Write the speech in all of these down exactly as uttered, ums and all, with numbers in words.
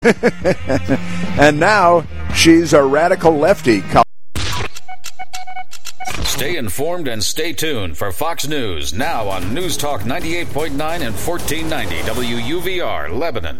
And now she's a radical lefty. Stay informed and stay tuned for Fox News, now on News Talk ninety-eight point nine and fourteen ninety W U V R, Lebanon.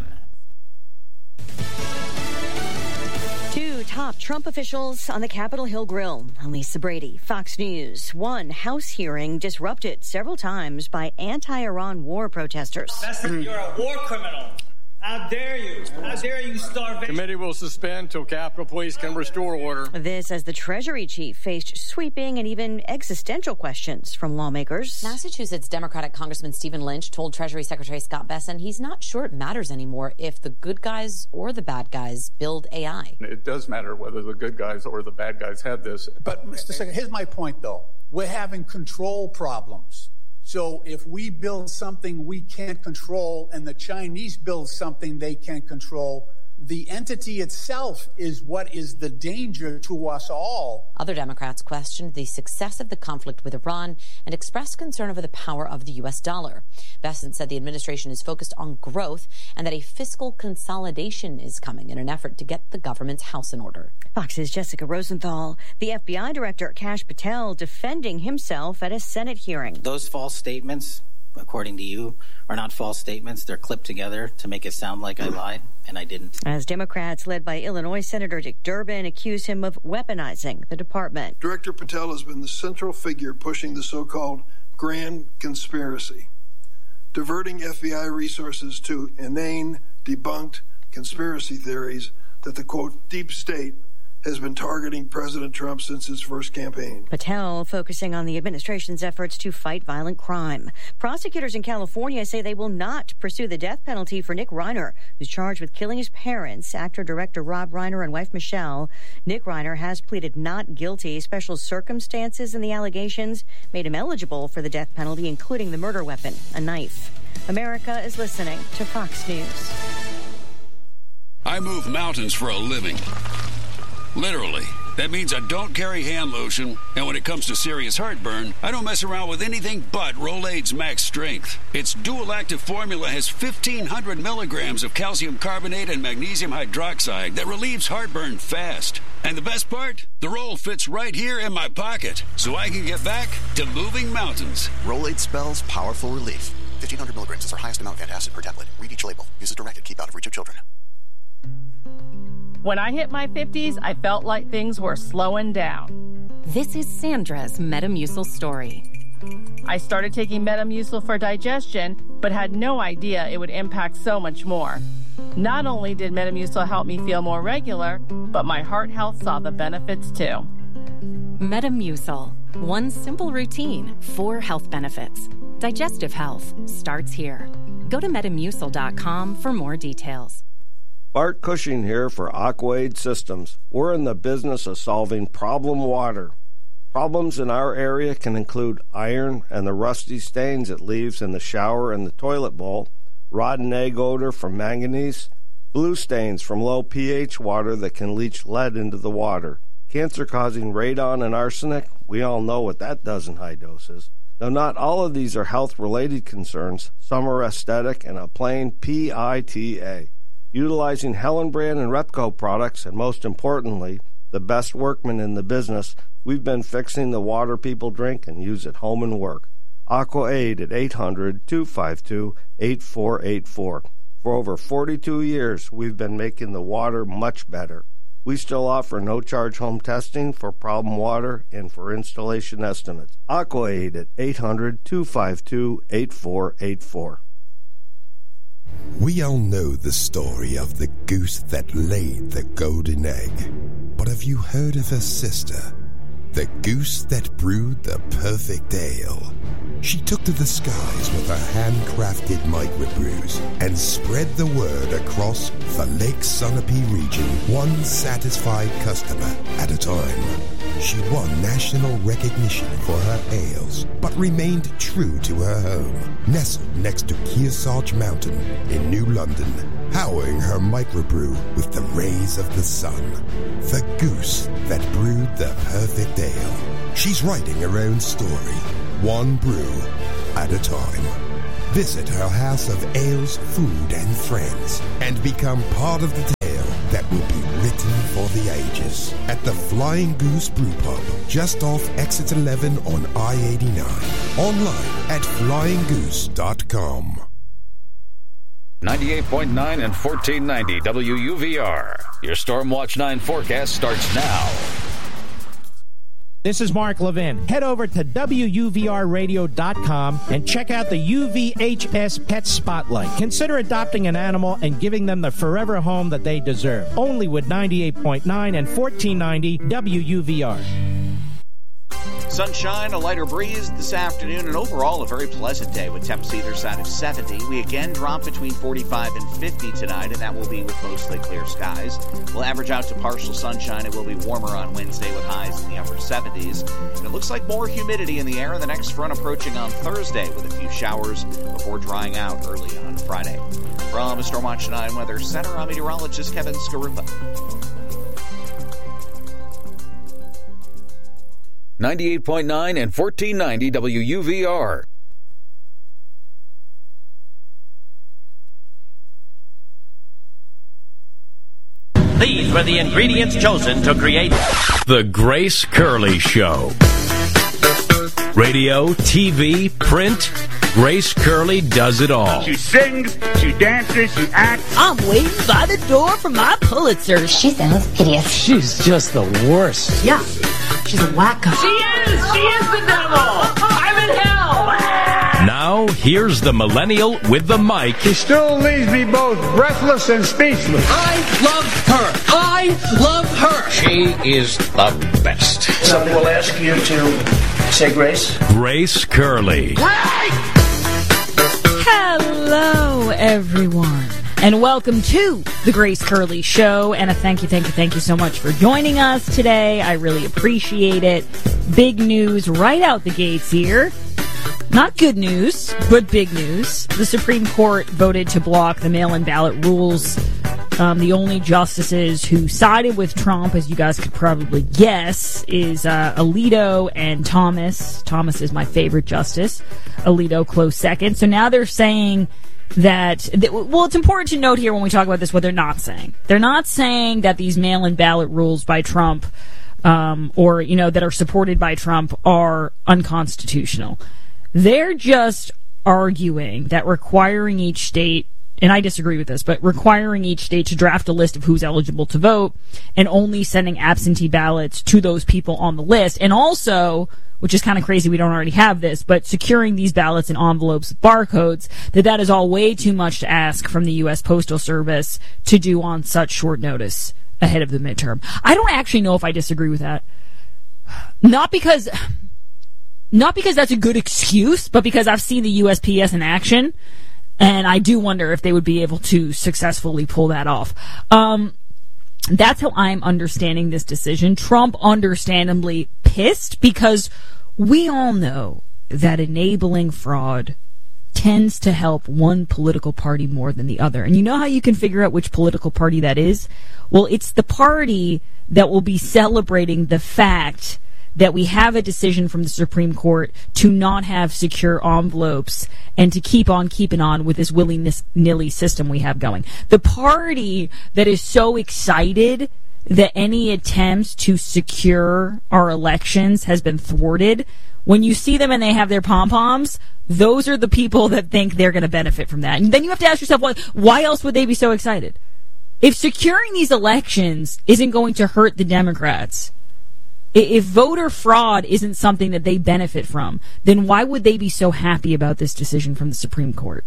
Two top Trump officials on the Capitol Hill Grill. I'm Lisa Brady, Fox News. One House hearing disrupted several times by anti-Iran war protesters. That's you're a war criminal. How dare you? How dare you, starvation? Committee will suspend till Capitol Police can restore order. This as the Treasury chief faced sweeping and even existential questions from lawmakers. Massachusetts Democratic Congressman Stephen Lynch told Treasury Secretary Scott Bessent he's not sure it matters anymore if the good guys or the bad guys build A I. It does matter whether the good guys or the bad guys have this. But, Mister Secretary, here's my point, though. We're having control problems. So if we build something we can't control and the Chinese build something they can't control, the entity itself is what is the danger to us all. Other Democrats questioned the success of the conflict with Iran and expressed concern over the power of the U S dollar. Bessent said the administration is focused on growth and that a fiscal consolidation is coming in an effort to get the government's house in order. Fox's Jessica Rosenthal. The F B I director, Kash Patel, defending himself at a Senate hearing. Those false statements, according to you, are not false statements. They're clipped together to make it sound like I lied, and I didn't. As Democrats led by Illinois Senator Dick Durbin accuse him of weaponizing the department. Director Patel has been the central figure pushing the so-called grand conspiracy, diverting F B I resources to inane, debunked conspiracy theories that the, quote, deep state has been targeting President Trump since his first campaign. Patel focusing on the administration's efforts to fight violent crime. Prosecutors in California say they will not pursue the death penalty for Nick Reiner, who's charged with killing his parents, actor-director Rob Reiner and wife Michelle. Nick Reiner has pleaded not guilty. Special circumstances in the allegations made him eligible for the death penalty, including the murder weapon, a knife. America is listening to Fox News. I move mountains for a living. Literally. That means I don't carry hand lotion, and when it comes to serious heartburn, I don't mess around with anything but Rolaids Max Strength. Its dual-active formula has fifteen hundred milligrams of calcium carbonate and magnesium hydroxide that relieves heartburn fast. And the best part? The roll fits right here in my pocket, so I can get back to moving mountains. Rolaids spells powerful relief. fifteen hundred milligrams is our highest amount of antacid per tablet. Read each label. Use as directed. Keep out of reach of children. When I hit my fifties, I felt like things were slowing down. This is Sandra's Metamucil story. I started taking Metamucil for digestion, but had no idea it would impact so much more. Not only did Metamucil help me feel more regular, but my heart health saw the benefits too. Metamucil. One simple routine, four health benefits. Digestive health starts here. Go to metamucil dot com for more details. Bart Cushing here for Aquaid Systems. We're in the business of solving problem water. Problems in our area can include iron and the rusty stains it leaves in the shower and the toilet bowl, rotten egg odor from manganese, blue stains from low pH water that can leach lead into the water, cancer-causing radon and arsenic. We all know what that does in high doses. Though not all of these are health-related concerns, some are aesthetic and a plain P I T A. Utilizing Hellenbrand and Repco products, and most importantly, the best workmen in the business, we've been fixing the water people drink and use at home and work. AquaAid at eight hundred, two five two, eight four eight four. For over forty-two years, we've been making the water much better. We still offer no-charge home testing for problem water and for installation estimates. AquaAid at eight hundred, two five two, eight four eight four. We all know the story of the goose that laid the golden egg. But have you heard of her sister? The goose that brewed the perfect ale. She took to the skies with her handcrafted microbrews and spread the word across the Lake Sunapee region, one satisfied customer at a time. She won national recognition for her ales, but remained true to her home, nestled next to Kearsarge Mountain in New London, powering her microbrew with the rays of the sun. The goose that brewed the perfect ale. She's writing her own story, one brew at a time. Visit her house of ales, food, and friends, and become part of the that will be written for the ages at the Flying Goose Brew Pub, just off Exit eleven on I eighty-nine. Online at flying goose dot com. ninety-eight point nine and fourteen ninety W U V R. Your Stormwatch nine forecast starts now. This is Mark Levin. Head over to W U V R radio dot com and check out the U V H S Pet Spotlight. Consider adopting an animal and giving them the forever home that they deserve. Only with ninety-eight point nine and fourteen ninety W U V R. Sunshine, a lighter breeze this afternoon, and overall a very pleasant day with temps either side of seventy. We again drop between forty-five and fifty tonight, and that will be with mostly clear skies. We'll average out to partial sunshine. It will be warmer on Wednesday with highs in the upper seventies. And it looks like more humidity in the air, and the next front approaching on Thursday with a few showers before drying out early on Friday. From Stormwatch nine Weather Center, I'm meteorologist Kevin Skarupa. ninety-eight point nine and fourteen ninety W U V R. These were the ingredients chosen to create The Grace Curley Show. Radio, T V, print, Grace Curley does it all. She sings, she dances, she acts. I'm waiting by the door for my Pulitzer. She sounds hideous. She's just the worst. Yeah, she's a wacko. She is! She is the devil! I'm in hell! Now, here's the millennial with the mic. She still leaves me both breathless and speechless. I love her. I love her. She is the best. Somebody will ask you to say grace. Grace Curley. Hello, everyone, and welcome to the Grace Curley Show. And a thank you, thank you, thank you so much for joining us today. I really appreciate it. Big news right out the gates here. Not good news, but big news. The Supreme Court voted to block the mail-in ballot rules. Um, the only justices who sided with Trump, as you guys could probably guess, is uh, Alito and Thomas. Thomas is my favorite justice. Alito close second. So now they're saying that, that, well, it's important to note here when we talk about this what they're not saying. They're not saying that these mail-in ballot rules by Trump, um, or, you know, that are supported by Trump are unconstitutional. They're just arguing that requiring each state, and I disagree with this, but requiring each state to draft a list of who's eligible to vote and only sending absentee ballots to those people on the list, and also, which is kind of crazy, we don't already have this, but securing these ballots in envelopes with barcodes, that that is all way too much to ask from the U S Postal Service to do on such short notice ahead of the midterm. I don't actually know if I disagree with that. Not because... Not because that's a good excuse, but because I've seen the U S P S in action, and I do wonder if they would be able to successfully pull that off. Um, that's how I'm understanding this decision. Trump understandably pissed because we all know that enabling fraud tends to help one political party more than the other. And you know how you can figure out which political party that is? Well, it's the party that will be celebrating the fact that we have a decision from the Supreme Court to not have secure envelopes and to keep on keeping on with this willy-nilly system we have going. The party that is so excited that any attempts to secure our elections has been thwarted, when you see them and they have their pom-poms, those are the people that think they're going to benefit from that. And then you have to ask yourself, why, why else would they be so excited? If securing these elections isn't going to hurt the Democrats, if voter fraud isn't something that they benefit from, then why would they be so happy about this decision from the Supreme Court?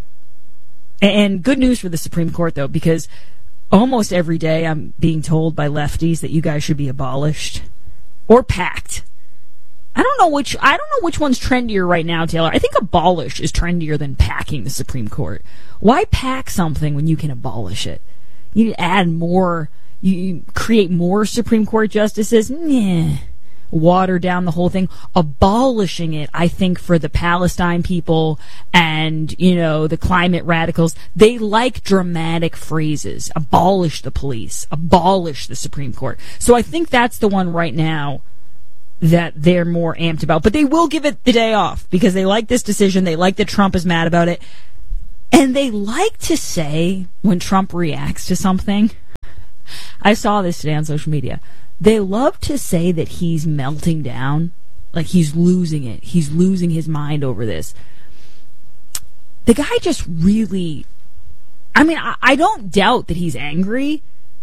And good news for the Supreme Court, though, because almost every day I'm being told by lefties that you guys should be abolished or packed. I don't know which I don't know which one's trendier right now, Taylor. I think abolish is trendier than packing the Supreme Court. Why pack something when you can abolish it? You need to add more... You create more Supreme Court justices? Nah. Water down the whole thing. Abolishing it, I think, for the Palestine people and, you know, the climate radicals, they like dramatic phrases. Abolish the police. Abolish the Supreme Court. So I think that's the one right now that they're more amped about. But they will give it the day off because they like this decision. They like that Trump is mad about it. And they like to say, when Trump reacts to something, I saw this today on social media. They love to say that he's melting down, like he's losing it. He's losing his mind over this. The guy just really, I mean, I, I don't doubt that he's angry,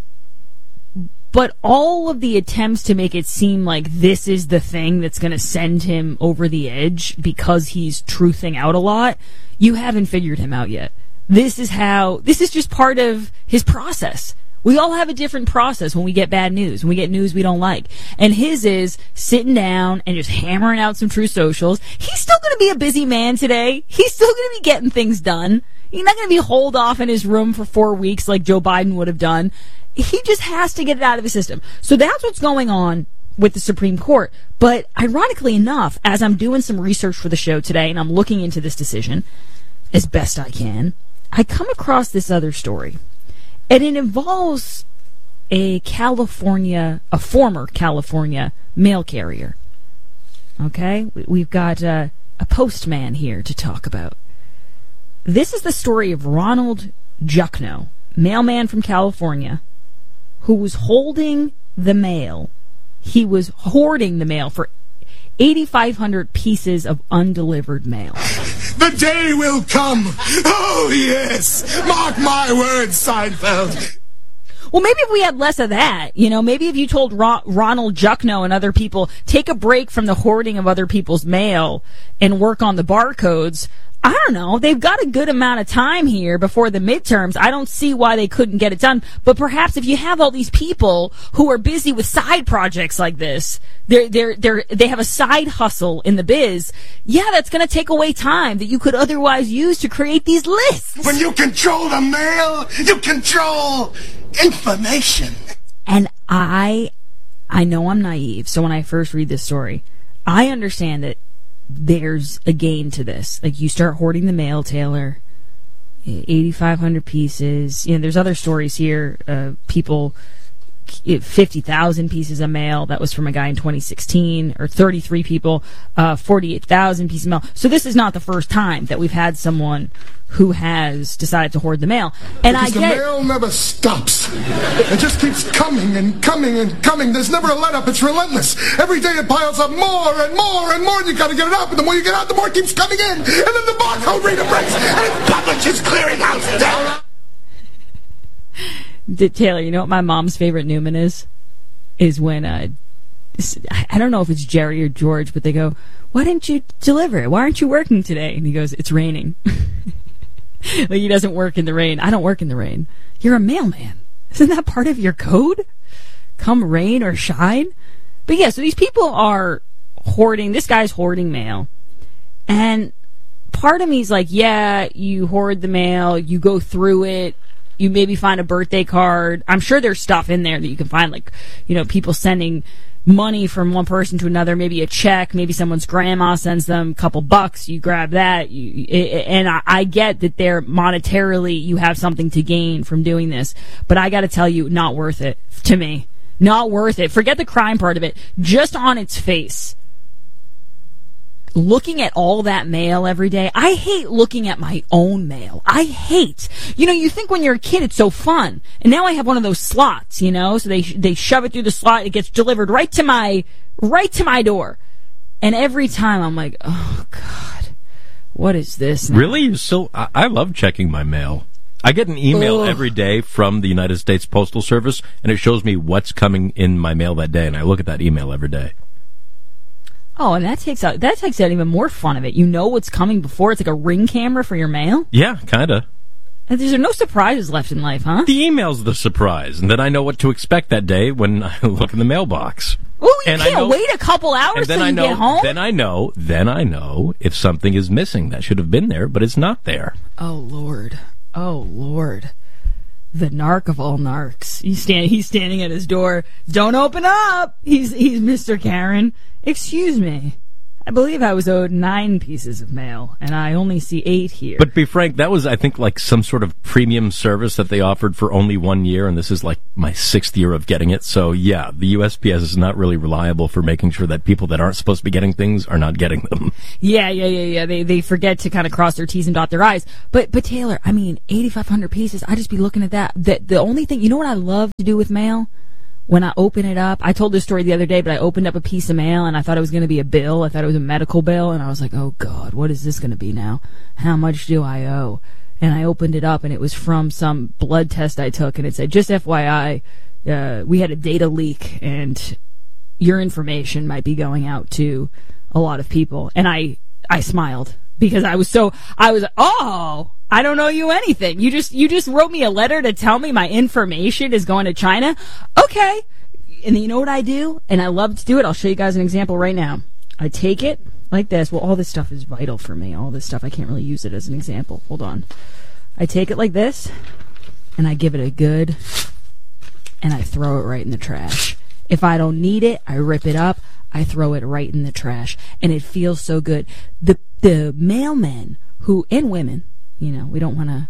but all of the attempts to make it seem like this is the thing that's going to send him over the edge because he's truthing out a lot, you haven't figured him out yet. This is how, this is just part of his process. We all have a different process when we get bad news, when we get news we don't like. And his is sitting down and just hammering out some True Socials. He's still going to be a busy man today. He's still going to be getting things done. He's not going to be holed off in his room for four weeks like Joe Biden would have done. He just has to get it out of his system. So that's what's going on with the Supreme Court. But ironically enough, as I'm doing some research for the show today and I'm looking into this decision as best I can, I come across this other story. And it involves a California, a former California mail carrier. Okay? We've got uh, a postman here to talk about. This is the story of Ronald Juckno, mailman from California, who was holding the mail. He was hoarding the mail for eighty-five hundred pieces of undelivered mail. The day will come. Oh, yes. Mark my words, Seinfeld. Well, maybe if we had less of that, you know, maybe if you told Ro- Ronald Juckno and other people, take a break from the hoarding of other people's mail and work on the barcodes, I don't know. They've got a good amount of time here before the midterms. I don't see why they couldn't get it done. But perhaps if you have all these people who are busy with side projects like this, they're, they're, they're, they have a side hustle in the biz. Yeah, that's going to take away time that you could otherwise use to create these lists. When you control the mail, you control information. And I, I know I'm naive. So when I first read this story, I understand that there's a gain to this. Like, you start hoarding the mail, Taylor, eighty-five hundred pieces. You know, there's other stories here. Uh, people, fifty thousand pieces of mail. That was from a guy in twenty sixteen. Or thirty-three people, uh, forty-eight thousand pieces of mail. So this is not the first time that we've had someone who has decided to hoard the mail. And because I get the mail never stops. It just keeps coming and coming and coming. There's never a let up. It's relentless. Every day it piles up more and more and more, and you got to get it out. But the more you get out, the more it keeps coming in. And then the barcode reader breaks, and it publishes clearing out. Taylor, you know what my mom's favorite Newman is? Is when, uh, I don't know if it's Jerry or George, but they go, "Why didn't you deliver it? Why aren't you working today?" And he goes, "It's raining." Like, he doesn't work in the rain. I don't work in the rain. You're a mailman. Isn't that part of your code? Come rain or shine? But yeah, so these people are hoarding. This guy's hoarding mail. And part of me is like, yeah, you hoard the mail. You go through it. You maybe find a birthday card. I'm sure there's stuff in there that you can find, like, you know, people sending money from one person to another, maybe a check, maybe someone's grandma sends them a couple bucks, you grab that, you, and I, I get that they're monetarily, you have something to gain from doing this, but I gotta tell you, not worth it to me. Not worth it. Forget the crime part of it. Just on its face, looking at all that mail every day, I hate looking at my own mail. I hate. You know, you think when you're a kid it's so fun. And now I have one of those slots, you know, so they they shove it through the slot, it gets delivered right to my right to my door. And every time I'm like, "Oh god. What is this?" now? Really? So I, I love checking my mail. I get an email Ugh. every day from the United States Postal Service, and it shows me what's coming in my mail that day, and I look at that email every day. Oh, and that takes out that takes out even more fun of it. You know what's coming before. It's like a Ring camera for your mail. Yeah, kind of. And there's no surprises left in life, huh? The email's the surprise, and then I know what to expect that day when I look in the mailbox. Well, you and can't I know, wait a couple hours till you I know, get home. Then I know. Then I know if something is missing that should have been there, but it's not there. Oh Lord! Oh Lord! The narc of all narcs. He's stand. He's standing at his door. Don't open up. He's he's Mister Karen. Excuse me. I believe I was owed nine pieces of mail, and I only see eight here. But be frank, that was, I think, like some sort of premium service that they offered for only one year, and this is like my sixth year of getting it. So, yeah, the U S P S is not really reliable for making sure that people that aren't supposed to be getting things are not getting them. Yeah, yeah, yeah, yeah. They they forget to kind of cross their T's and dot their I's. But, but Taylor, I mean, eighty-five hundred pieces, I just be looking at that. The, the only thing, you know what I love to do with mail? When I open it up, I told this story the other day, but I opened up a piece of mail and I thought it was going to be a bill. I thought it was a medical bill, and I was like, oh God, what is this going to be now? How much do I owe? And I opened it up, and it was from some blood test I took, and it said, just F Y I, uh, we had a data leak, and your information might be going out to a lot of people. And I, I smiled because I was so, I was like, oh, I don't owe you anything. You just you just wrote me a letter to tell me my information is going to China. Okay. And then you know what I do? And I love to do it. I'll show you guys an example right now. I take it like this. Well, all this stuff is vital for me. All this stuff, I can't really use it as an example. Hold on. I take it like this, and I give it a good, and I throw it right in the trash. If I don't need it, I rip it up. I throw it right in the trash. And it feels so good. The the mailmen who, and women, you know, we don't want to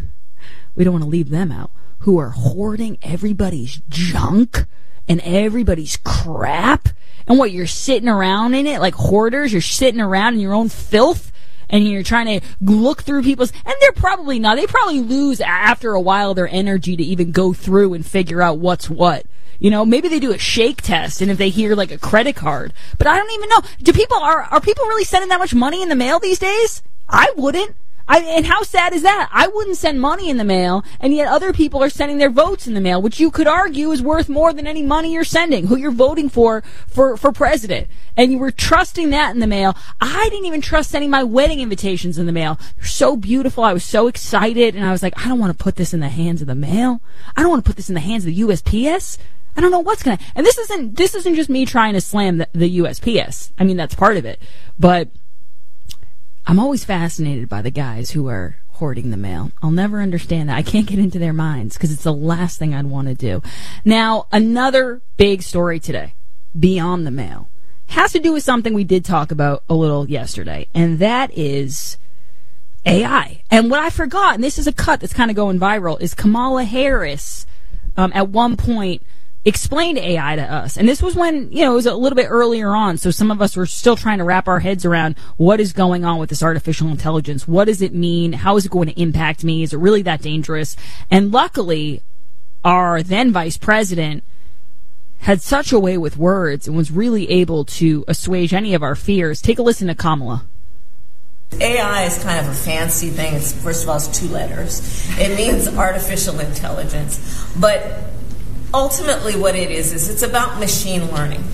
we don't want to leave them out, who are hoarding everybody's junk and everybody's crap. And what, you're sitting around in it like hoarders? You're sitting around in your own filth, and you're trying to look through people's, and they're probably not. They probably lose after a while their energy to even go through and figure out what's what. You know, maybe they do a shake test, and if they hear like a credit card, but I don't even know. Do people are are people really sending that much money in the mail these days? I wouldn't. I, and how sad is that? I wouldn't send money in the mail, and yet other people are sending their votes in the mail, which you could argue is worth more than any money you're sending, who you're voting for, for, for president. And you were trusting that in the mail. I didn't even trust sending my wedding invitations in the mail. They're so beautiful. I was so excited, and I was like, I don't want to put this in the hands of the mail. I don't want to put this in the hands of the U S P S. I don't know what's going to, and this isn't, this isn't just me trying to slam the, the U S P S. I mean, that's part of it. But I'm always fascinated by the guys who are hoarding the mail. I'll never understand that. I can't get into their minds because it's the last thing I'd want to do. Now, another big story today, beyond the mail, has to do with something we did talk about a little yesterday, and that is A I. And what I forgot, and this is a cut that's kind of going viral, is Kamala Harris um, at one point explained A I to us. And this was when, you know, it was a little bit earlier on, so some of us were still trying to wrap our heads around what is going on with this artificial intelligence. What does it mean? How is it going to impact me? Is it really that dangerous? And luckily, our then vice president had such a way with words and was really able to assuage any of our fears. Take a listen to Kamala. A I is kind of a fancy thing. It's, first of all, it's two letters. It means artificial intelligence. But ultimately what it is, is it's about machine learning.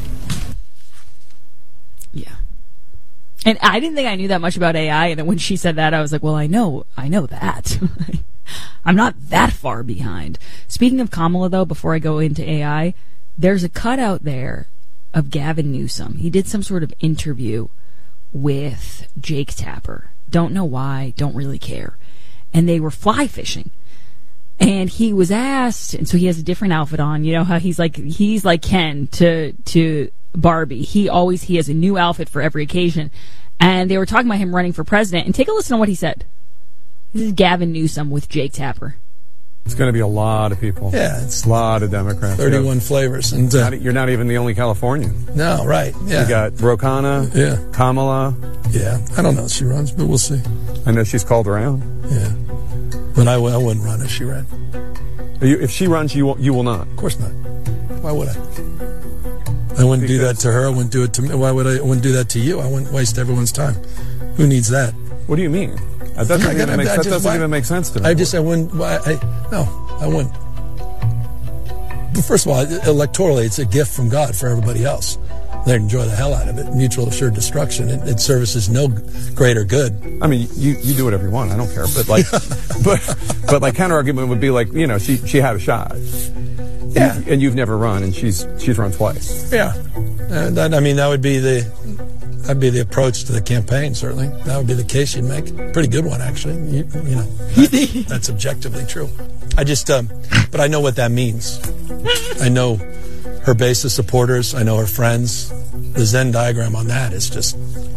Yeah. And I didn't think I knew that much about A I, and then when she said that, I was like, well, I know, I know that. I'm not that far behind. Speaking of Kamala, though, before I go into A I, there's a cut out there of Gavin Newsom. He did some sort of interview with Jake Tapper. Don't know why, don't really care. And they were fly fishing. And he was asked, and so he has a different outfit on. You know how he's like he's like Ken to to Barbie. He always he has a new outfit for every occasion. And they were talking about him running for president. And take a listen to what he said. This is Gavin Newsom with Jake Tapper. It's going to be a lot of people. Yeah, it's a lot of Democrats. thirty-one flavors, and uh, not, you're not even the only Californian. No, right? Yeah, you got Ro Khanna, yeah, Kamala. Yeah, I don't know if she runs, but we'll see. I know she's called around. Yeah. But I, I wouldn't run if she ran. You, if she runs, you will, you will not. Of course not. Why would I? I wouldn't because do that to her. I wouldn't do it to me. Why would I? I wouldn't do that to you. I wouldn't waste everyone's time. Who needs that? What do you mean? That doesn't, even, gonna, make, that just, doesn't why, even make sense to me. I just, I wouldn't. Why, I, no, I wouldn't. But first of all, electorally, it's a gift from God for everybody else. They enjoy the hell out of it. Mutual assured destruction. It, it services no greater good. I mean, you, you do whatever you want. I don't care. But like, but but like counter argument would be like, you know, she she had a shot. Yeah. You, and you've never run, and she's she's run twice. Yeah. Uh, that, I mean, that would be the that'd be the approach to the campaign. Certainly, that would be the case you'd make. Pretty good one, actually. You, you know, that, that's objectively true. I just, um, but I know what that means. I know her base of supporters. I know her friends. The Venn diagram on that is just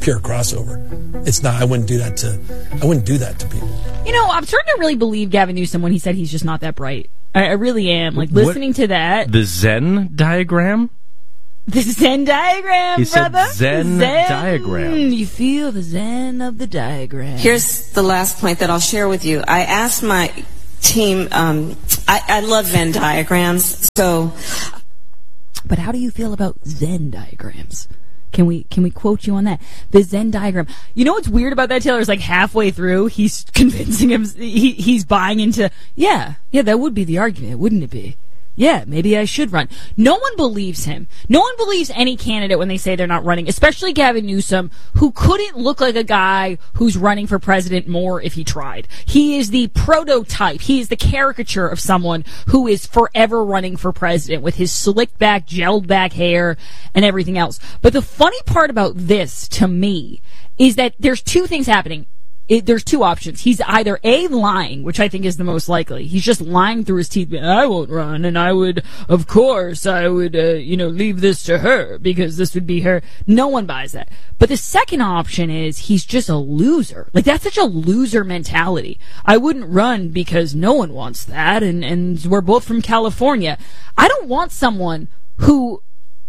pure crossover. It's not. I wouldn't do that to. I wouldn't do that to people. You know, I'm starting to really believe Gavin Newsom when he said he's just not that bright. I, I really am. Like, listening What? to that. The Zen diagram? The Zen diagram, He said brother. Zen diagram. You feel the Zen of the diagram. Here's the last point that I'll share with you. I asked my team, um, I, I love Venn diagrams, so... But how do you feel about Zen diagrams? Can we can we quote you on that? The Zen diagram. You know what's weird about that, Taylor? Is like halfway through, he's convincing him, he, he's buying into, yeah, yeah, that would be the argument, wouldn't it be? Yeah, maybe I should run. No one believes him. No one believes any candidate when they say they're not running, especially Gavin Newsom, who couldn't look like a guy who's running for president more if he tried. He is the prototype. He is the caricature of someone who is forever running for president with his slicked back, gelled back hair and everything else. But the funny part about this, to me, is that there's two things happening. It, there's two options. He's either A, lying, which I think is the most likely. He's just lying through his teeth. I won't run, and I would, of course, I would, uh, you know, leave this to her because this would be her. No one buys that. But the second option is he's just a loser. Like, that's such a loser mentality. I wouldn't run because no one wants that, and, and we're both from California. I don't want someone who,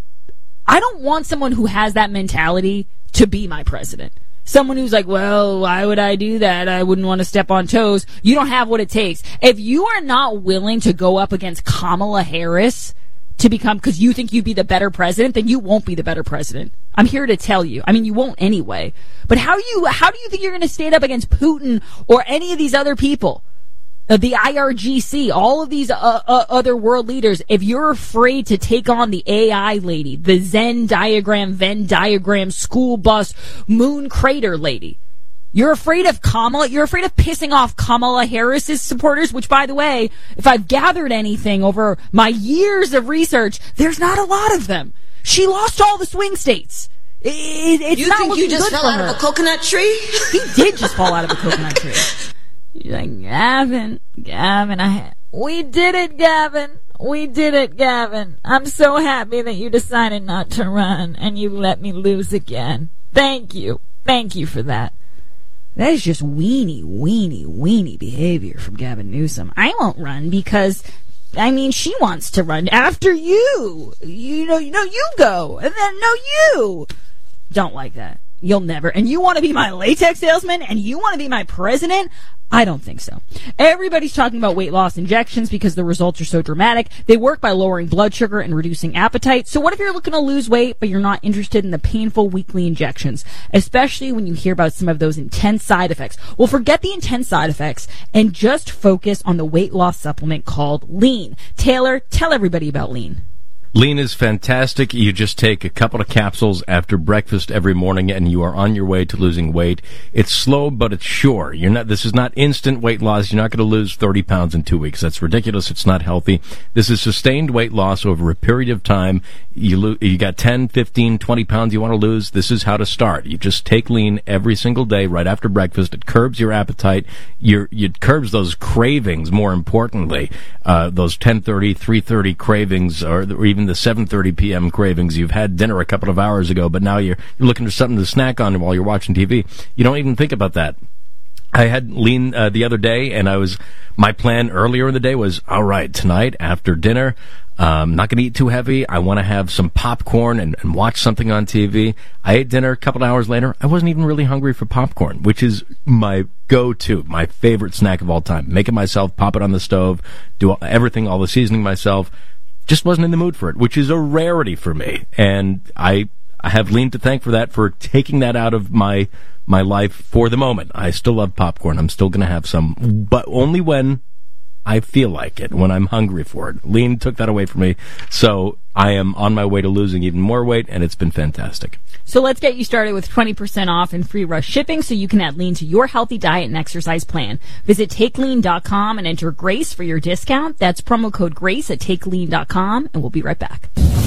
I don't want someone who has that mentality to be my president. Someone who's like, well, why would I do that? I wouldn't want to step on toes. You don't have what it takes. If you are not willing to go up against Kamala Harris to become, because you think you'd be the better president, then you won't be the better president. I'm here to tell you. I mean, you won't anyway. But how you, how do you think you're going to stand up against Putin or any of these other people? Uh, the I R G C, all of these uh, uh, other world leaders, if you're afraid to take on the A I lady, the Zen diagram, Venn diagram, school bus, moon crater lady, you're afraid of Kamala, you're afraid of pissing off Kamala Harris's supporters, which, by the way, if I've gathered anything over my years of research, there's not a lot of them. She lost all the swing states. It, it, it's you not think you just good fell for out her. of a coconut tree? He did just fall out of a coconut tree. You're like, Gavin, Gavin, I, we did it, Gavin. We did it, Gavin. I'm so happy that you decided not to run and you let me lose again. Thank you. Thank you for that. That is just weenie, weenie, weenie behavior from Gavin Newsom. I won't run because, I mean, she wants to run after you. You know, you know, you go. And then, no, you. Don't like that. You'll never. And you want to be my latex salesman and you want to be my president? I don't think so. Everybody's talking about weight loss injections because the results are so dramatic. They work by lowering blood sugar and reducing appetite. So what if you're looking to lose weight, but you're not interested in the painful weekly injections, especially when you hear about some of those intense side effects? Well, forget the intense side effects and just focus on the weight loss supplement called Lean. Taylor, tell everybody about Lean. Lean is fantastic. You just take a couple of capsules after breakfast every morning and you are on your way to losing weight. It's slow, but it's sure. You're not, this is not instant weight loss. You're not going to lose thirty pounds in two weeks. That's ridiculous. It's not healthy. This is sustained weight loss over a period of time. You lo- you got ten, fifteen, twenty pounds you want to lose. This is how to start. You just take Lean every single day right after breakfast. It curbs your appetite. Your, it curbs those cravings, more importantly. Uh, those ten thirty, three thirty cravings or, or even the seven thirty p.m. cravings. You've had dinner a couple of hours ago, but now you're, you're looking for something to snack on while you're watching T V. You don't even think about that. I had Lean uh, the other day, and I was my plan earlier in the day was, all right, tonight after dinner, um, not going to eat too heavy. I want to have some popcorn and, and watch something on T V. I ate dinner a couple of hours later. I wasn't even really hungry for popcorn, which is my go-to, my favorite snack of all time. Make it myself, pop it on the stove, do everything, all the seasoning myself. Just wasn't in the mood for it, which is a rarity for me. And I, I have Lean to thank for that, for taking that out of my my life for the moment. I still love popcorn. I'm still going to have some, but only when I feel like it, when I'm hungry for it. Lean took that away from me. So I am on my way to losing even more weight, and it's been fantastic. So let's get you started with twenty percent off and free rush shipping so you can add Lean to your healthy diet and exercise plan. Visit take lean dot com and enter GRACE for your discount. That's promo code GRACE at take lean dot com, and we'll be right back.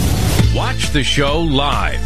Watch the show live.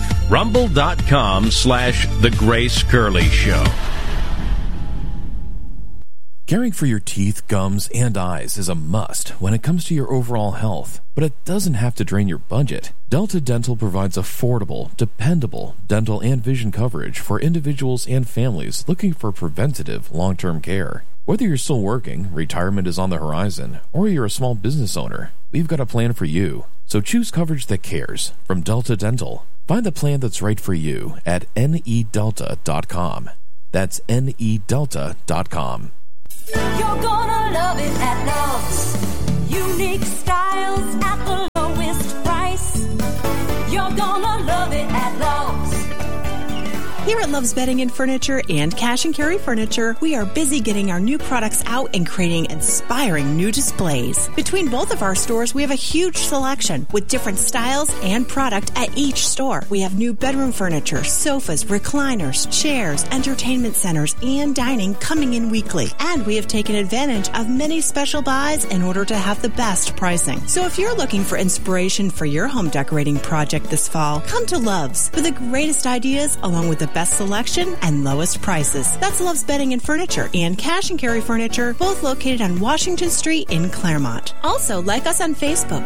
Rumble.com slash The Grace Curley Show. Caring for your teeth, gums, and eyes is a must when it comes to your overall health, but it doesn't have to drain your budget. Delta Dental provides affordable, dependable dental and vision coverage for individuals and families looking for preventative, long-term care. Whether you're still working, retirement is on the horizon, or you're a small business owner, we've got a plan for you. So choose coverage that cares from Delta Dental. Find the plan that's right for you at N E delta dot com. That's N E delta dot com. You're gonna love it at Love's. Unique styles at the lowest price. You're gonna love it at Love's. Here at Love's Bedding and Furniture and Cash and Carry Furniture, we are busy getting our new products out and creating inspiring new displays. Between both of our stores, we have a huge selection with different styles and product at each store. We have new bedroom furniture, sofas, recliners, chairs, entertainment centers, and dining coming in weekly. And we have taken advantage of many special buys in order to have the best pricing. So if you're looking for inspiration for your home decorating project this fall, come to Love's for the greatest ideas along with the best selection and lowest prices. That's Love's Bedding and Furniture and Cash and Carry Furniture, both located on Washington Street in Claremont. Also, like us on Facebook.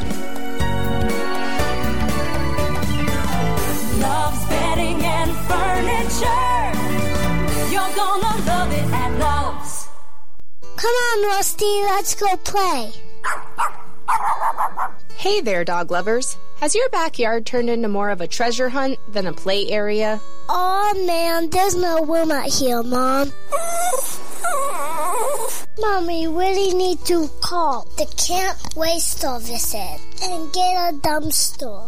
Love's Bedding and Furniture. You're gonna love it at Love's. Come on, Rusty, let's go play. Hey there, dog lovers. Has your backyard turned into more of a treasure hunt than a play area? Oh man, there's no room out here, Mom. Mom, we really need to call the Camp Waste Services and get a dumpster.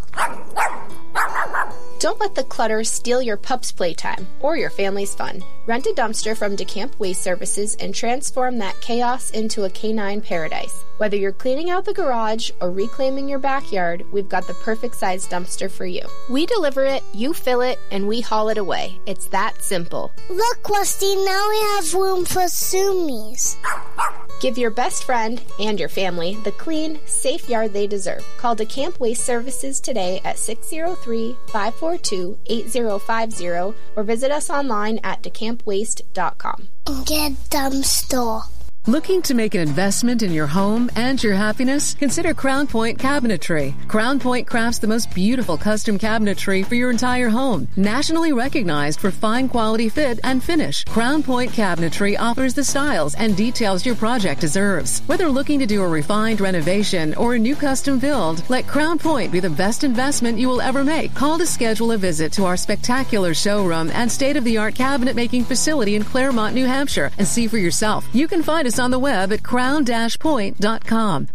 Don't let the clutter steal your pup's playtime or your family's fun. Rent a dumpster from DeCamp Waste Services and transform that chaos into a canine paradise. Whether you're cleaning out the garage or reclaiming your backyard, we've got the perfect size dumpster for you. We deliver it, you fill it, and we haul it away. It's that simple. Look, Rusty, now we have room for Sumis. Give your best friend and your family the clean, safe yard they deserve. Call DeCamp Waste Services today at six oh three, five four two, eight oh five oh or visit us online at decamp waste dot com. Get dumpster. Looking to make an investment in your home and your happiness? Consider Crown Point Cabinetry. Crown Point crafts the most beautiful custom cabinetry for your entire home. Nationally recognized for fine quality fit and finish, Crown Point Cabinetry offers the styles and details your project deserves. Whether looking to do a refined renovation or a new custom build, let Crown Point be the best investment you will ever make. Call to schedule a visit to our spectacular showroom and state-of-the-art cabinet making facility in Claremont, New Hampshire, and see for yourself. You can find us on the web at crown dash point dot com.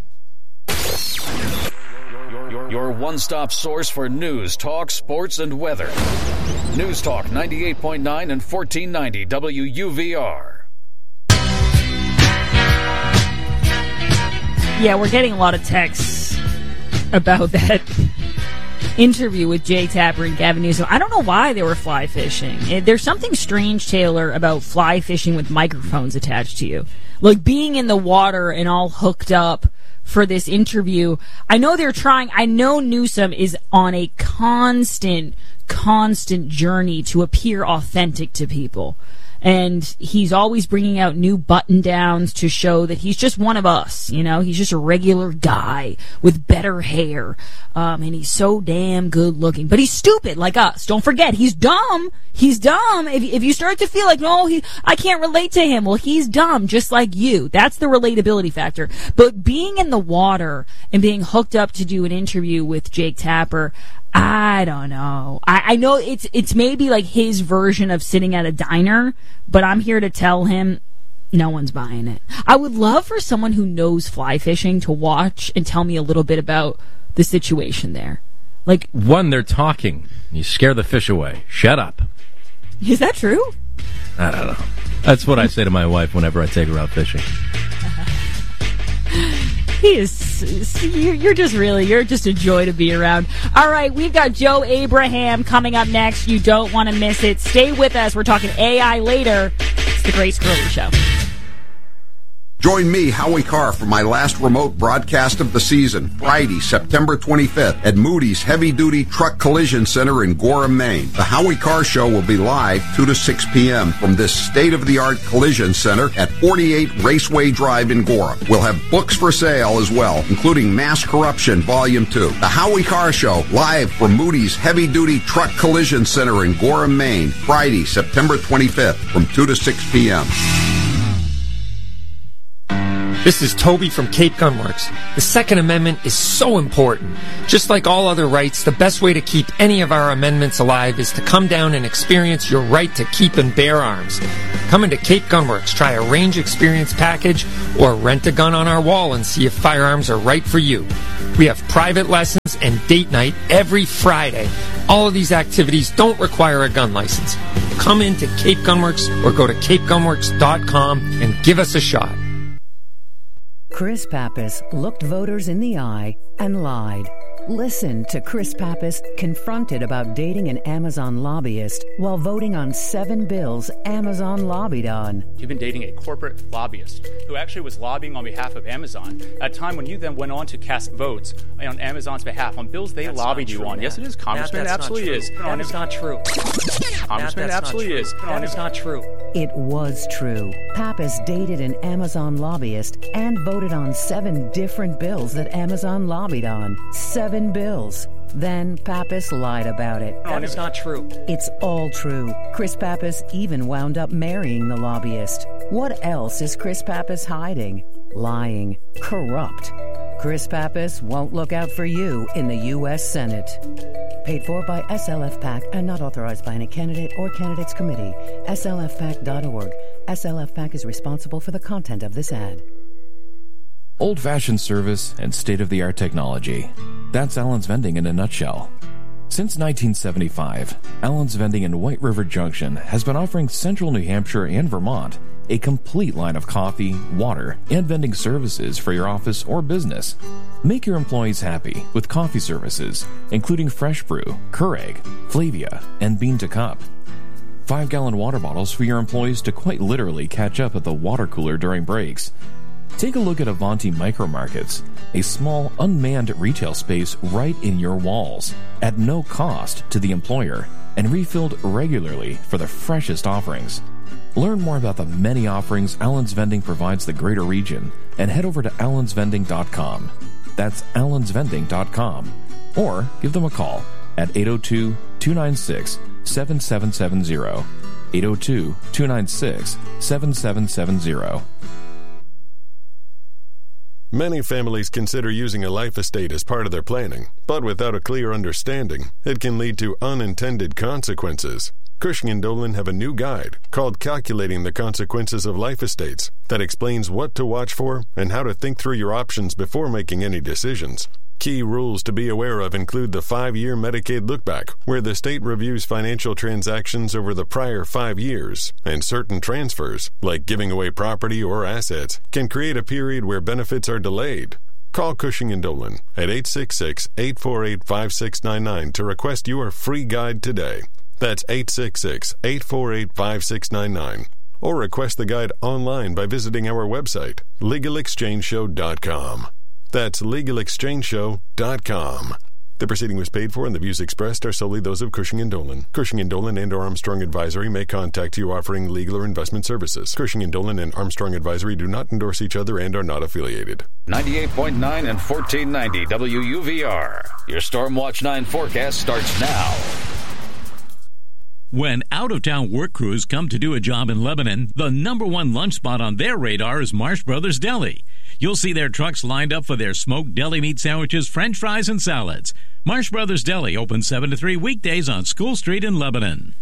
Your one-stop source for news, talk, sports, and weather. News Talk ninety-eight point nine and fourteen ninety W U V R. Yeah, we're getting a lot of texts about that interview with Jake Tapper and Gavin Newsom. I don't know why they were fly fishing. There's something strange, Taylor, about fly fishing with microphones attached to you. Like being in the water and all hooked up for this interview. I know they're trying. I know Newsom is on a constant, constant journey to appear authentic to people. And he's always bringing out new button-downs to show that he's just one of us, you know? He's just a regular guy with better hair. Um, and he's so damn good-looking. But he's stupid, like us. Don't forget, he's dumb. He's dumb. If, if you start to feel like, no, he, I can't relate to him, well, he's dumb, just like you. That's the relatability factor. But being in the water and being hooked up to do an interview with Jake Tapper, I don't know. I, I know it's it's maybe like his version of sitting at a diner, but I'm here to tell him no one's buying it. I would love for someone who knows fly fishing to watch and tell me a little bit about the situation there. Like, one, they're talking. You scare the fish away. Shut up. Is that true? I don't know. That's what I say to my wife whenever I take her out fishing. He is, you're just really, you're just a joy to be around. All right, we've got Joe Abraham coming up next. You don't want to miss it. Stay with us. We're talking A I later. It's the Grace Curley Show. Join me, Howie Carr, for my last remote broadcast of the season, Friday, September twenty-fifth, at Moody's Heavy Duty Truck Collision Center in Gorham, Maine. The Howie Carr Show will be live two to six p.m. from this state-of-the-art collision center at forty-eight Raceway Drive in Gorham. We'll have books for sale as well, including Mass Corruption Volume two. The Howie Carr Show, live from Moody's Heavy Duty Truck Collision Center in Gorham, Maine, Friday, September twenty-fifth, from two to six p.m. This is Toby from Cape Gun Works. The Second Amendment is so important. Just like all other rights, the best way to keep any of our amendments alive is to come down and experience your right to keep and bear arms. Come into Cape Gun Works, try a range experience package, or rent a gun on our wall and see if firearms are right for you. We have private lessons and date night every Friday. All of these activities don't require a gun license. Come into Cape Gun Works or go to cape gun works dot com and give us a shot. Chris Pappas looked voters in the eye and lied. Listen to Chris Pappas confronted about dating an Amazon lobbyist while voting on seven bills Amazon lobbied on. You've been dating a corporate lobbyist who actually was lobbying on behalf of Amazon at a time when you then went on to cast votes on Amazon's behalf on bills they That's lobbied you true, on. Matt. Yes, it is, Congressman. Matt, It absolutely is. That is not true. Congressman, it absolutely is. That is not true. It was true. Pappas dated an Amazon lobbyist and voted on seven different bills that Amazon lobbied on. Seven bills. Then Pappas lied about it. That is not true. It's all true. Chris Pappas even wound up marrying the lobbyist. What else is Chris Pappas hiding? Lying. Corrupt. Chris Pappas won't look out for you in the U S Senate. Paid for by S L F PAC and not authorized by any candidate or candidates committee. S L F pac dot org. S L F PAC is responsible for the content of this ad. Old-fashioned service and state-of-the-art technology. That's Allen's Vending in a nutshell. Since nineteen seventy-five, Allen's Vending in White River Junction has been offering Central New Hampshire and Vermont a complete line of coffee, water, and vending services for your office or business. Make your employees happy with coffee services, including Fresh Brew, Keurig, Flavia, and Bean to Cup. Five-gallon water bottles for your employees to quite literally catch up at the water cooler during breaks. Take a look at Avanti Micro Markets, a small unmanned retail space right in your walls, at no cost to the employer, and refilled regularly for the freshest offerings. Learn more about the many offerings Allen's Vending provides the greater region and head over to allens vending dot com. That's allens vending dot com. Or give them a call at eight oh two, two nine six, seven seven seven zero. eight oh two, two nine six, seven seven seven zero. Many families consider using a life estate as part of their planning, but without a clear understanding, it can lead to unintended consequences. Cushing and Dolan have a new guide called Calculating the Consequences of Life Estates that explains what to watch for and how to think through your options before making any decisions. Key rules to be aware of include the five-year Medicaid lookback, where the state reviews financial transactions over the prior five years, and certain transfers, like giving away property or assets, can create a period where benefits are delayed. Call Cushing and Dolan at eight six six, eight four eight, five six nine nine to request your free guide today. That's eight six six, eight four eight, five six nine nine. Or request the guide online by visiting our website, legal exchange show dot com. That's legal exchange show dot com. The proceeding was paid for and the views expressed are solely those of Cushing and Dolan. Cushing and Dolan and or Armstrong Advisory may contact you offering legal or investment services. Cushing and Dolan and Armstrong Advisory do not endorse each other and are not affiliated. ninety-eight point nine and fourteen ninety W U V R. Your Stormwatch nine forecast starts now. When out-of-town work crews come to do a job in Lebanon, the number one lunch spot on their radar is Marsh Brothers Deli. You'll see their trucks lined up for their smoked deli meat sandwiches, french fries, and salads. Marsh Brothers Deli open seven to three weekdays on School Street in Lebanon.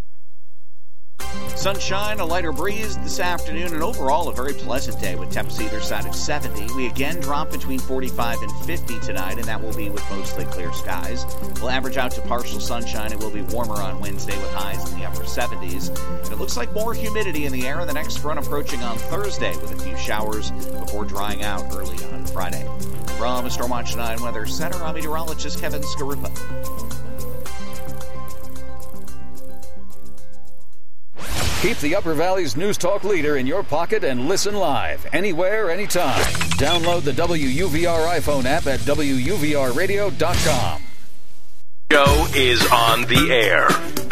Sunshine, a lighter breeze this afternoon, and overall a very pleasant day with temps either side of seventy. We again drop between forty-five and fifty tonight, and that will be with mostly clear skies. We'll average out to partial sunshine. It will be warmer on Wednesday with highs in the upper seventies. And it looks like more humidity in the air, and the next front approaching on Thursday with a few showers before drying out early on Friday. From Stormwatch nine Weather Center, I'm meteorologist Kevin Skarupa. Keep the Upper Valley's News Talk leader in your pocket and listen live, anywhere, anytime. Download the W U V R iPhone app at W U V R radio dot com. Show is on the air.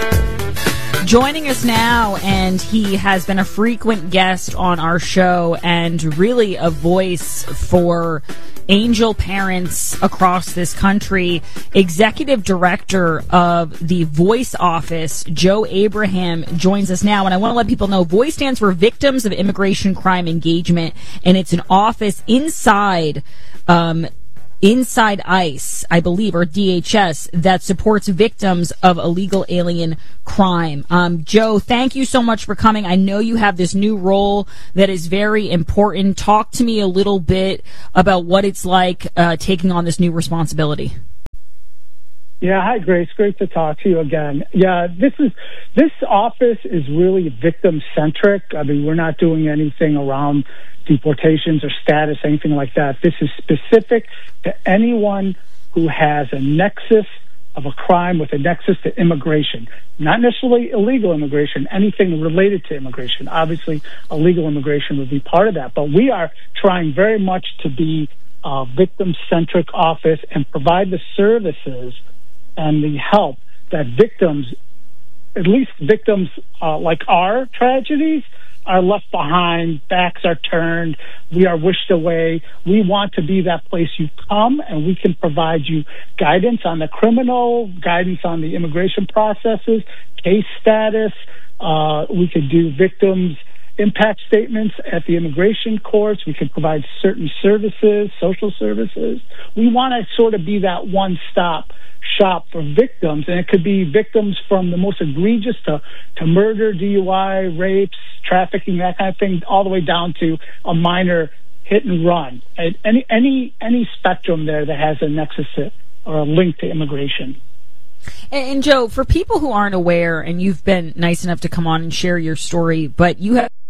Joining us now, and he has been a frequent guest on our show and really a voice for angel parents across this country, Executive Director of the Voice Office, Joe Abraham, joins us now. And I want to let people know VOICE stands for Victims of Immigration Crime Engagement, and it's an office inside um inside ICE, I believe, or D H S, that supports victims of illegal alien crime. Um, Joe, thank you so much for coming. I know you have this new role that is very important. Talk to me a little bit about what it's like uh, taking on this new responsibility. Yeah, hi, Grace. Great to talk to you again. Yeah, this is this office is really victim-centric. I mean, we're not doing anything around deportations or status, anything like that. This is specific to anyone who has a nexus of a crime with a nexus to immigration. Not necessarily illegal immigration, anything related to immigration. Obviously, illegal immigration would be part of that. But we are trying very much to be a victim-centric office and provide the services and the help that victims, at least victims uh, like our tragedies, are left behind, backs are turned, we are wished away. We want to be that place you come, and we can provide you guidance on the criminal, guidance on the immigration processes, case status. Uh, we could do victims' impact statements at the immigration courts. We could provide certain services, social services. We want to sort of be that one-stop shop for victims, and it could be victims from the most egregious to, to murder, D U I, rapes, trafficking, that kind of thing, all the way down to a minor hit and run. And any any any spectrum there that has a nexus to, or a link to immigration. And, and Joe, for people who aren't aware, and you've been nice enough to come on and share your story, but you have a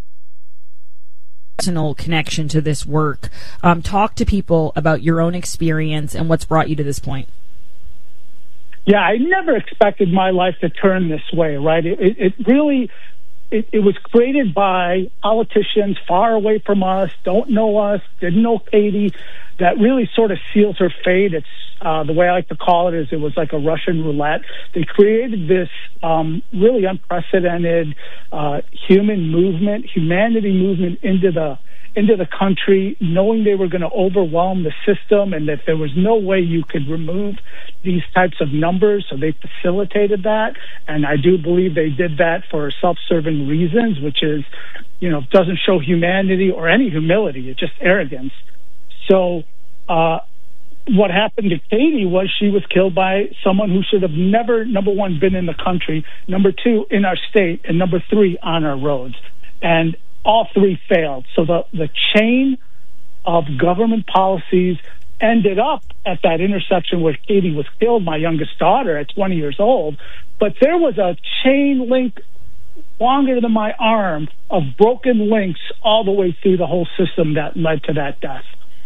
personal connection to this work. Um, talk to people about your own experience and what's brought you to this point. Yeah, I never expected my life to turn this way, right? It, it, it really, it, it was created by politicians far away from us, don't know us, didn't know Katie, that really sort of seals her fate. It's uh, the way I like to call it is it was like a Russian roulette. They created this um, really unprecedented uh, human movement, humanity movement into the into the country, knowing they were going to overwhelm the system and that there was no way you could remove these types of numbers, so they facilitated that. And I do believe they did that for self-serving reasons, which is, you know, doesn't show humanity or any humility. It's just arrogance. So uh, what happened to Katie was she was killed by someone who should have never, number one, been in the country, number two, in our state, and number three, on our roads. And all three failed. So the, the chain of government policies ended up at that intersection where Katie was killed, my youngest daughter at twenty years old. But there was a chain link longer than my arm of broken links all the way through the whole system that led to that death.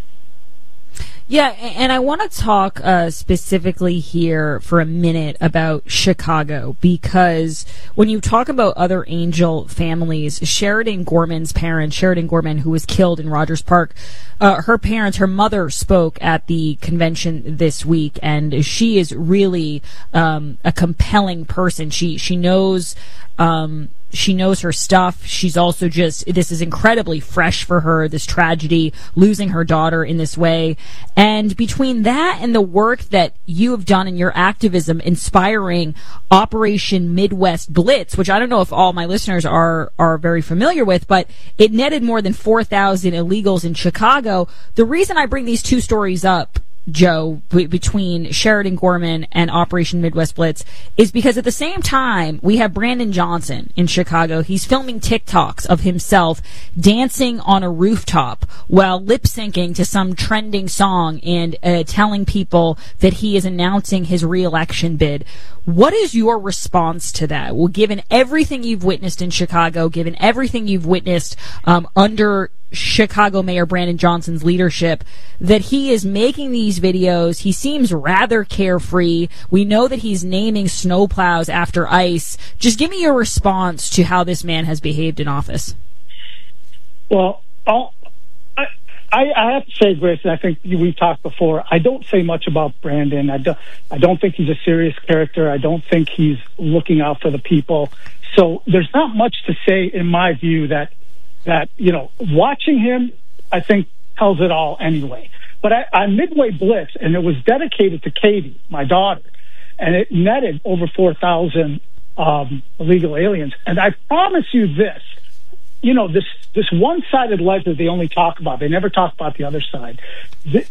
Yeah, and I want to talk uh, specifically here for a minute about Chicago, because when you talk about other angel families, Sheridan Gorman's parents, Sheridan Gorman, who was killed in Rogers Park, uh, her parents, her mother spoke at the convention this week, and she is really um, a compelling person. She she knows. Um, She knows her stuff. She's also just, this is incredibly fresh for her, this tragedy, losing her daughter in this way. And between that and the work that you have done in your activism, inspiring Operation Midwest Blitz, which I don't know if all my listeners are, are very familiar with, but it netted more than four thousand illegals in Chicago. The reason I bring these two stories up, Joe, b- between Sheridan Gorman and Operation Midwest Blitz, is because at the same time, we have Brandon Johnson in Chicago. He's filming TikToks of himself dancing on a rooftop while lip-syncing to some trending song and uh, telling people that he is announcing his re-election bid. What is your response to that? Well, given everything you've witnessed in Chicago, given everything you've witnessed um, under Chicago Mayor Brandon Johnson's leadership, that he is making these these videos. He seems rather carefree. We know that he's naming snowplows after ICE. Just give me your response to how this man has behaved in office. Well, I'll, I, I have to say, Grace, and I think we've talked before, I don't say much about Brandon. I don't, I don't think he's a serious character. I don't think he's looking out for the people. So there's not much to say, in my view, that, that you know, watching him, I think, tells it all anyway. But I, I Midway Blitz, and it was dedicated to Katie, my daughter, and it netted over four thousand um, illegal aliens. And I promise you this, you know, this this one-sided ledger they only talk about. They never talk about the other side. This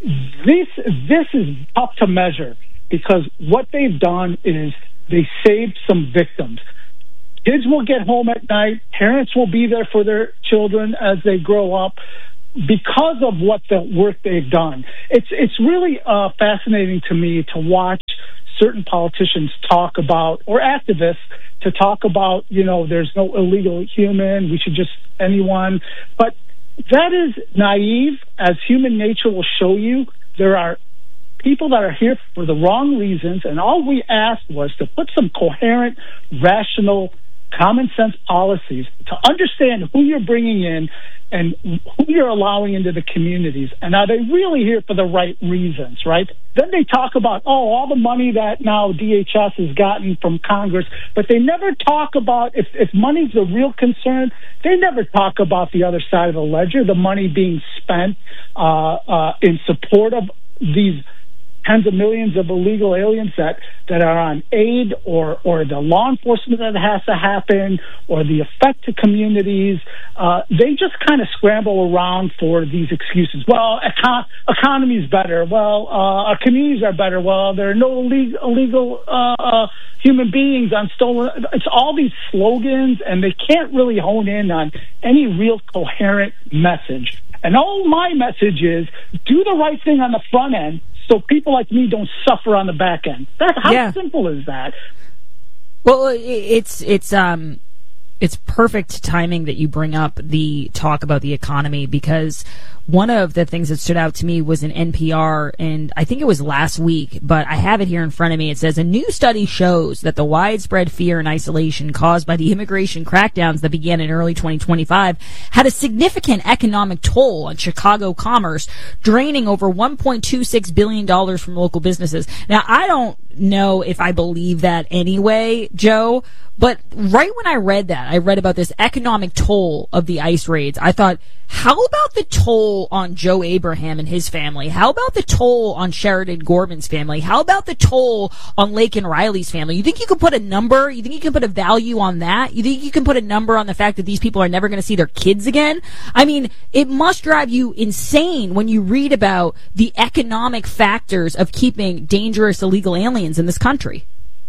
this is tough to measure because what they've done is they saved some victims. Kids will get home at night. Parents will be there for their children as they grow up because of what the work they've done. It's it's really uh, fascinating to me to watch certain politicians talk about, or activists, to talk about, you know, there's no illegal human, we should just, anyone. But that is naive, as human nature will show you. There are people that are here for the wrong reasons, and all we asked was to put some coherent, rational, common sense policies to understand who you're bringing in and who you're allowing into the communities. And are they really here for the right reasons, right? Then they talk about, oh, all the money that now D H S has gotten from Congress, but they never talk about, if, if money's a real concern, they never talk about the other side of the ledger, the money being spent uh, uh, in support of these tens of millions of illegal aliens that, that are on aid, or, or the law enforcement that has to happen, or the effect to communities. Uh, they just kind of scramble around for these excuses. Well, econ- economy is better. Well, uh, our communities are better. Well, there are no illegal, illegal uh, uh, human beings on stolen. It's all these slogans, and they can't really hone in on any real coherent message. And all my message is, do the right thing on the front end, so people like me don't suffer on the back end. That, how yeah. simple is that? Well, it's it's um it's perfect timing that you bring up the talk about the economy, because one of the things that stood out to me was in N P R, and I think it was last week, but I have it here in front of me. It says, a new study shows that the widespread fear and isolation caused by the immigration crackdowns that began in early twenty twenty-five had a significant economic toll on Chicago commerce, draining over one point two six billion dollars from local businesses. Now, I don't know if I believe that anyway, Joe, but right when I read that, I read about this economic toll of the ICE raids, I thought, how about the toll on Joe Abraham and his family? How about the toll on Sheridan Gorman's family? How about the toll on Laken Riley's family? You think you can put a number? You think you can put a value on that? You think you can put a number on the fact that these people are never going to see their kids again? I mean, it must drive you insane when you read about the economic factors of keeping dangerous illegal aliens in this country.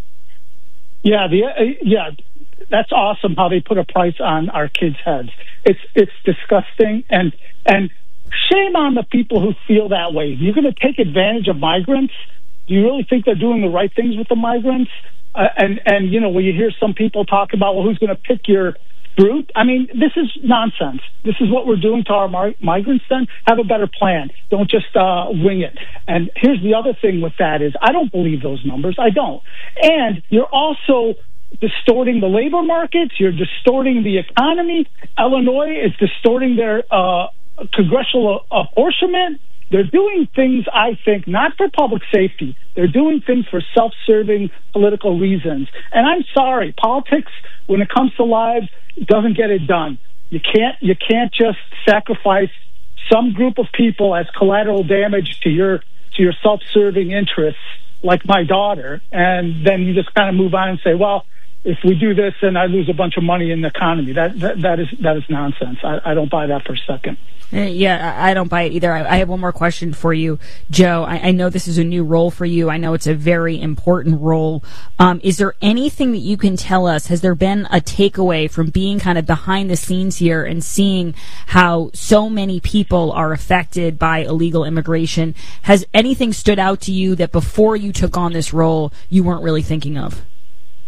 Yeah, the uh, yeah, that's awesome how they put a price on our kids' heads. It's it's disgusting, and and shame on the people who feel that way. You're going to take advantage of migrants? Do you really think they're doing the right things with the migrants? Uh, and and you know, when you hear some people talk about, well, who's going to pick your fruit? I mean, this is nonsense. This is what we're doing to our mi- migrants. Then have a better plan. Don't just uh, wing it. And here's the other thing with that is, I don't believe those numbers. I don't. And you're also distorting the labor markets. You're distorting the economy. Illinois is distorting their uh, congressional apportionment. They're doing things, I think, not for public safety. They're doing things for self-serving political reasons. And I'm sorry, politics, when it comes to lives, doesn't get it done. You can't you can't just sacrifice some group of people as collateral damage to your to your self-serving interests, like my daughter, and then you just kind of move on and say, well, if we do this, then I lose a bunch of money in the economy. That that, that is that is nonsense. I, I don't buy that for a second. Yeah, I don't buy it either. I have one more question for you, Joe. I know this is a new role for you. I know it's a very important role. Um, is there anything that you can tell us? Has there been a takeaway from being kind of behind the scenes here and seeing how so many people are affected by illegal immigration? Has anything stood out to you that before you took on this role you weren't really thinking of?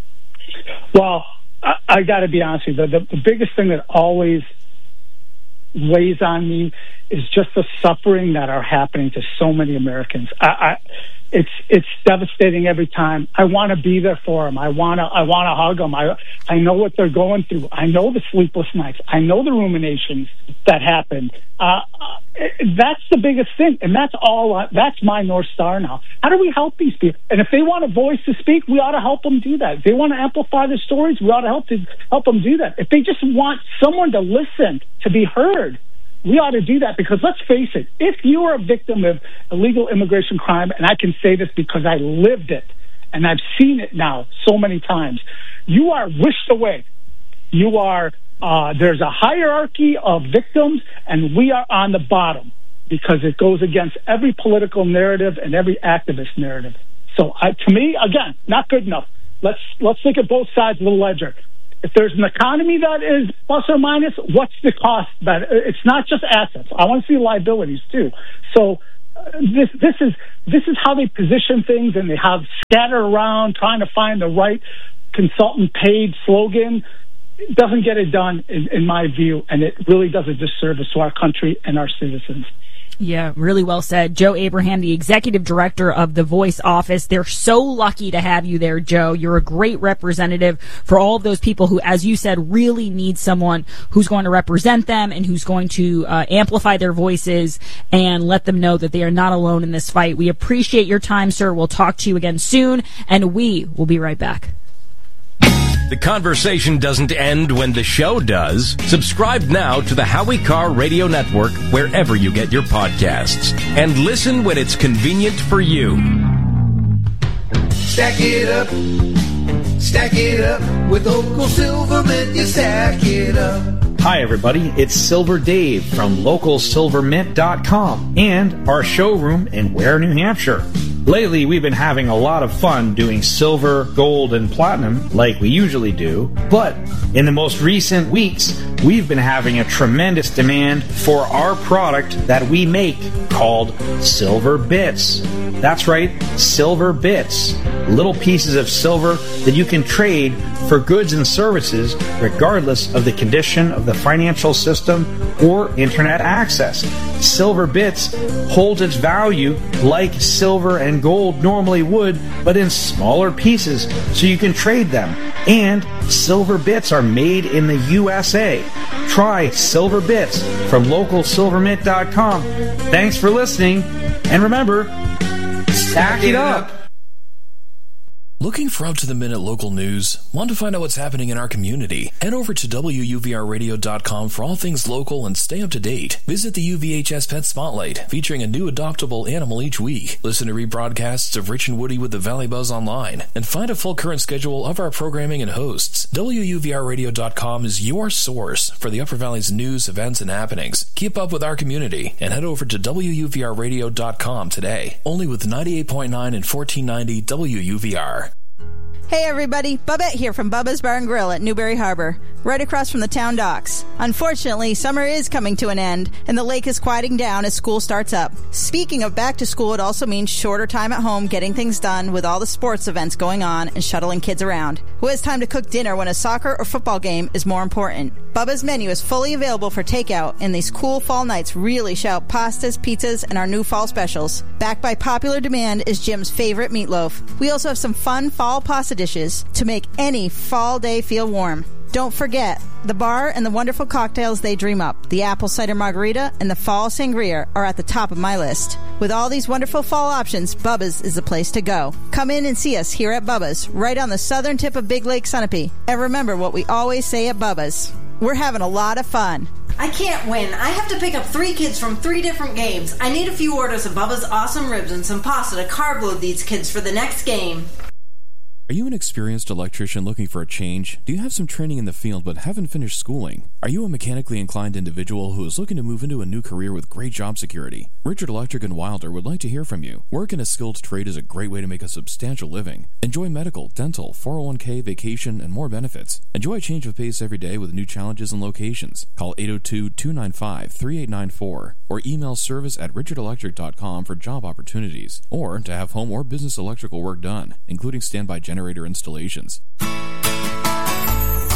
Well, I, I got to be honest with you. The, the, the biggest thing that always weighs on me is just the suffering that are happening to so many Americans. I, I it's it's devastating every time. I want to be there for them. I want to I want to hug them. I I know what they're going through. I know the sleepless nights. I know the ruminations that happen. Uh, that's the biggest thing, and that's all. I, that's my North Star now. How do we help these people? And if they want a voice to speak, we ought to help them do that. If they want to amplify their stories, we ought to help to help them do that. If they just want someone to listen, to be heard, we ought to do that, because let's face it, if you are a victim of illegal immigration crime, and I can say this because I lived it, and I've seen it now so many times, you are wished away. You are, uh, there's a hierarchy of victims, and we are on the bottom, because it goes against every political narrative and every activist narrative. So uh, to me, again, not good enough. Let's, let's look at both sides of the ledger. If there's an economy that is plus or minus, what's the cost? That it's not just assets. I want to see liabilities too. So uh, this this is this is how they position things, and they have scattered around trying to find the right consultant paid slogan. It doesn't get it done, in, in my view, and it really does a disservice to our country and our citizens. Yeah, really well said. Joe Abraham, the executive director of the Voice office. They're so lucky to have you there, Joe. You're a great representative for all of those people who, as you said, really need someone who's going to represent them and who's going to uh, amplify their voices and let them know that they are not alone in this fight. We appreciate your time, sir. We'll talk to you again soon, and we will be right back. The conversation doesn't end when the show does. Subscribe now to the Howie Carr Radio Network wherever you get your podcasts. And listen when it's convenient for you. Stack it up. Stack it up. With Local Silvermint, you stack it up. Hi, everybody. It's Silver Dave from local silver mint dot com and our showroom in Ware, New Hampshire. Lately, we've been having a lot of fun doing silver, gold, and platinum like we usually do. But in the most recent weeks, we've been having a tremendous demand for our product that we make called Silver Bits. That's right, Silver Bits. Little pieces of silver that you can trade for goods and services regardless of the condition of the financial system or internet access. Silver Bits holds its value like silver and gold normally would, but in smaller pieces so you can trade them. And Silver Bits are made in the U S A. Try Silver Bits from local silver mint dot com. Thanks for listening, and remember, stack it up. Looking for up-to-the-minute local news? Want to find out what's happening in our community? Head over to W U V R radio dot com for all things local and stay up to date. Visit the U V H S Pet Spotlight, featuring a new adoptable animal each week. Listen to rebroadcasts of Rich and Woody with the Valley Buzz online, and find a full current schedule of our programming and hosts. W U V R radio dot com is your source for the Upper Valley's news, events, and happenings. Keep up with our community and head over to W U V R radio dot com today. Only with ninety-eight point nine and fourteen ninety W U V R. Hey everybody, Bubette here from Bubba's Bar and Grill at Newberry Harbor, right across from the town docks. Unfortunately, summer is coming to an end, and the lake is quieting down as school starts up. Speaking of back to school, it also means shorter time at home getting things done with all the sports events going on and shuttling kids around. Who has time to cook dinner when a soccer or football game is more important? Bubba's menu is fully available for takeout, and these cool fall nights really shout pastas, pizzas, and our new fall specials. Backed by popular demand is Jim's favorite meatloaf. We also have some fun fall pasta dishes to make any fall day feel warm. Don't forget, the bar and the wonderful cocktails they dream up, the apple cider margarita and the fall sangria, are at the top of my list. With all these wonderful fall options, Bubba's is the place to go. Come in and see us here at Bubba's, right on the southern tip of Big Lake Sunapee. And remember what we always say at Bubba's: we're having a lot of fun. I can't win. I have to pick up three kids from three different games. I need a few orders of Bubba's awesome ribs and some pasta to carb load these kids for the next game. Are you an experienced electrician looking for a change? Do you have some training in the field but haven't finished schooling? Are you a mechanically inclined individual who is looking to move into a new career with great job security? Richard Electric in Wilder would like to hear from you. Work in a skilled trade is a great way to make a substantial living. Enjoy medical, dental, four oh one k, vacation, and more benefits. Enjoy a change of pace every day with new challenges and locations. Call eight oh two, two nine five, three eight nine four or email service at richard electric dot com for job opportunities, or to have home or business electrical work done, including standby generator installations.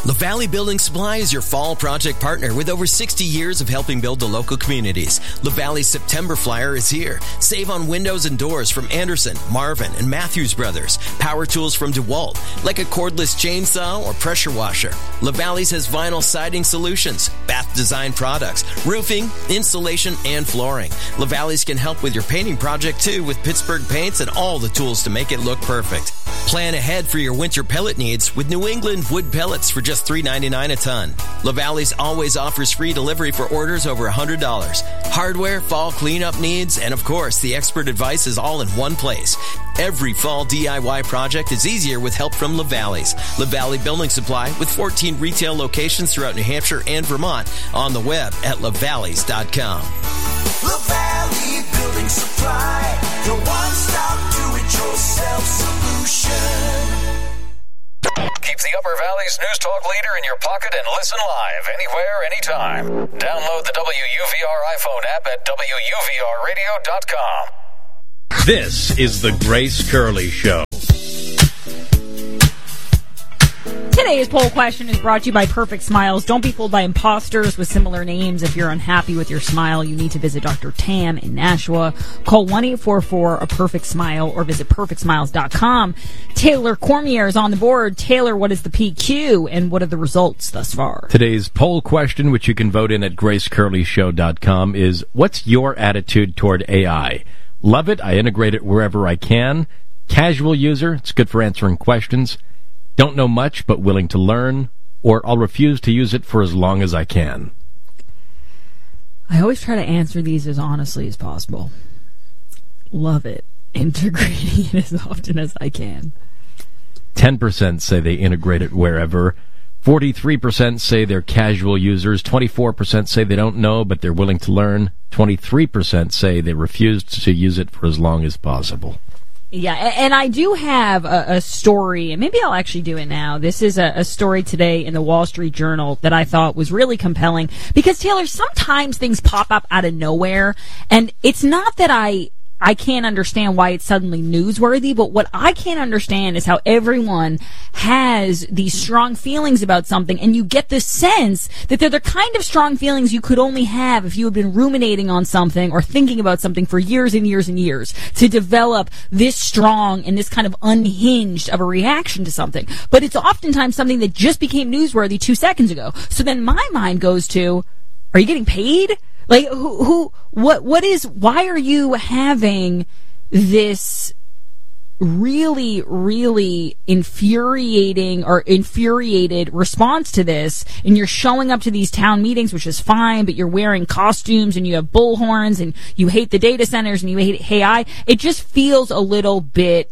LaValley Building Supply is your fall project partner with over sixty years of helping build the local communities. LaValley's September Flyer is here. Save on windows and doors from Anderson, Marvin, and Matthews Brothers. Power tools from DeWalt, like a cordless chainsaw or pressure washer. LaValley's has vinyl siding solutions, bath design products, roofing, insulation, and flooring. LaValley's can help with your painting project too with Pittsburgh paints and all the tools to make it look perfect. Plan ahead for your winter pellet needs with New England wood pellets for just three ninety-nine a ton. LaValley's always offers free delivery for orders over one hundred dollars. Hardware, fall cleanup needs, and of course, the expert advice is all in one place. Every fall D I Y project is easier with help from LaValley's. LaValley Building Supply with fourteen retail locations throughout New Hampshire and Vermont. On the web at lavalleys dot com. LaValley Building Supply, your one-stop do-it-yourself solution. Keep the Upper Valley's News Talk leader in your pocket and listen live anywhere, anytime. Download the W U V R iPhone app at W U V R radio dot com. This is the Grace Curley Show. Today's poll question is brought to you by Perfect Smiles. Don't be fooled by imposters with similar names. If you're unhappy with your smile, you need to visit Doctor Tam in Nashua. Call one eight four four a perfect smile or visit perfect smiles dot com. Taylor Cormier is on the board. Taylor, what is the P Q and what are the results thus far? Today's poll question, which you can vote in at grace curley show dot com, is what's your attitude toward A I? Love it. I integrate it wherever I can. Casual user. It's good for answering questions. Don't know much, but willing to learn, or I'll refuse to use it for as long as I can. I always try to answer these as honestly as possible. Love it. Integrating it as often as I can. ten percent say they integrate it wherever. forty-three percent say they're casual users. twenty-four percent say they don't know, but they're willing to learn. twenty-three percent say they refuse to use it for as long as possible. Yeah, and I do have a, a story, and maybe I'll actually do it now. This is a, a story today in the Wall Street Journal that I thought was really compelling. Because, Taylor, sometimes things pop up out of nowhere, and it's not that I... I can't understand why it's suddenly newsworthy, but what I can't understand is how everyone has these strong feelings about something, and you get the sense that they're the kind of strong feelings you could only have if you had been ruminating on something or thinking about something for years and years and years to develop this strong and this kind of unhinged of a reaction to something. But it's oftentimes something that just became newsworthy two seconds ago. So then my mind goes to, are you getting paid? Like, who, who, what, what is, why are you having this really, really infuriating or infuriated response to this? And you're showing up to these town meetings, which is fine, but you're wearing costumes and you have bullhorns and you hate the data centers and you hate A I. It just feels a little bit,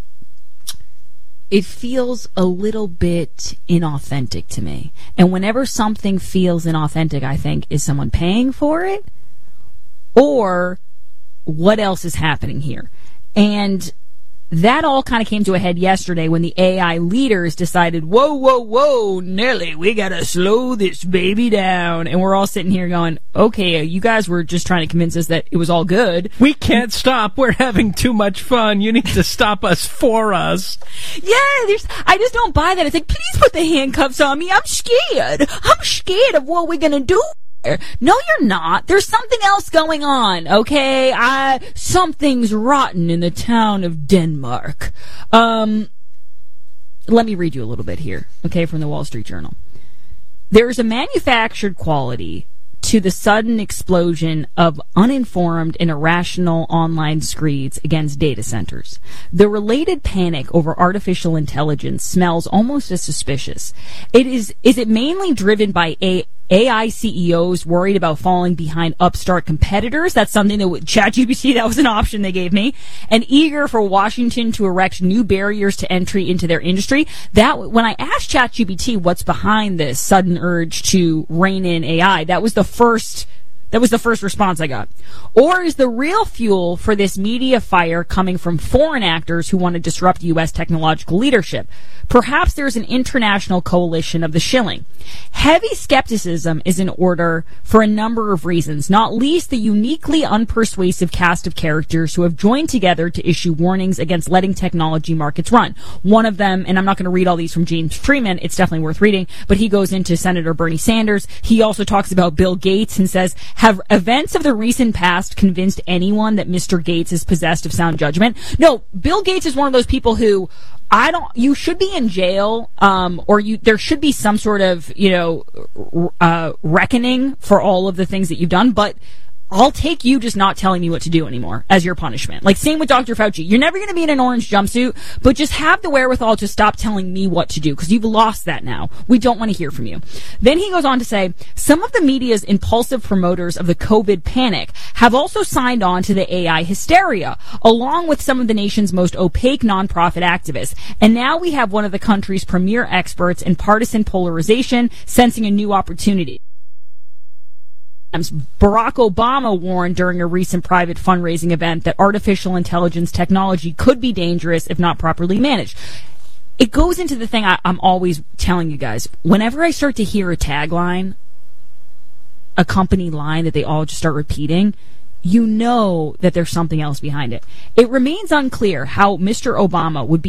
it feels a little bit inauthentic to me. And whenever something feels inauthentic, I think, is someone paying for it? Or what else is happening here? And that all kind of came to a head yesterday when the A I leaders decided, whoa, whoa, whoa, Nelly, we gotta slow this baby down. And we're all sitting here going, okay, you guys were just trying to convince us that it was all good. We can't stop. We're having too much fun. You need to stop us for us. Yeah, there's, I just don't buy that. It's like, please put the handcuffs on me. I'm scared. I'm scared of what we're gonna do. No, you're not. There's something else going on, okay? I, something's rotten in the town of Denmark. Um, let me read you a little bit here, okay, from the Wall Street Journal. There's a manufactured quality to the sudden explosion of uninformed and irrational online screeds against data centers. The related panic over artificial intelligence smells almost as suspicious. It is, is it mainly driven by a A I C E Os worried about falling behind upstart competitors? That's something that would, ChatGPT, that was an option they gave me. And eager for Washington to erect new barriers to entry into their industry. That, when I asked ChatGPT what's behind this sudden urge to rein in A I, that was the first That was the first response I got. Or is the real fuel for this media fire coming from foreign actors who want to disrupt U S technological leadership? Perhaps there's an international coalition of the shilling. Heavy skepticism is in order for a number of reasons, not least the uniquely unpersuasive cast of characters who have joined together to issue warnings against letting technology markets run. One of them, and I'm not going to read all these from James Freeman, it's definitely worth reading, but he goes into Senator Bernie Sanders. He also talks about Bill Gates and says, have events of the recent past convinced anyone that Mister Gates is possessed of sound judgment? No, Bill Gates is one of those people who I don't, you should be in jail, um, or you, there should be some sort of, you know, uh, reckoning for all of the things that you've done, but I'll take you just not telling me what to do anymore as your punishment. Like, same with Doctor Fauci. You're never going to be in an orange jumpsuit, but just have the wherewithal to stop telling me what to do, because you've lost that now. We don't want to hear from you. Then he goes on to say, some of the media's impulsive promoters of the COVID panic have also signed on to the A I hysteria, along with some of the nation's most opaque nonprofit activists. And now we have one of the country's premier experts in partisan polarization sensing a new opportunity. Barack Obama warned during a recent private fundraising event that artificial intelligence technology could be dangerous if not properly managed. It goes into the thing I, I'm always telling you guys. Whenever I start to hear a tagline, a company line that they all just start repeating, you know that there's something else behind it. It remains unclear how Mister Obama would be